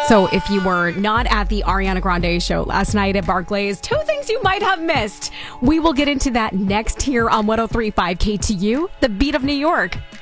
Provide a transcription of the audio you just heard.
So if you were not at the Ariana Grande show last night at Barclays, 2 things you might have missed. We will get into that next here on 103.5 KTU, the beat of New York.